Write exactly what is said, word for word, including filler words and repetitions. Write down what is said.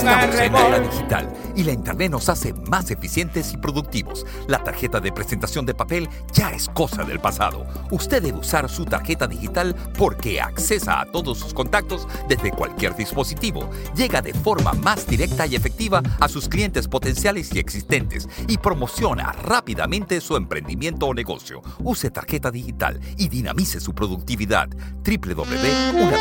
Estamos en la era digital y la Internet nos hace más eficientes y productivos. La tarjeta de presentación de papel ya es cosa del pasado. Usted debe usar su tarjeta digital porque accesa a todos sus contactos desde cualquier dispositivo. Llega de forma más directa y efectiva a sus clientes potenciales y existentes y promociona rápidamente su emprendimiento o negocio. Use tarjeta digital y dinamice su productividad. doble u doble u doble u punto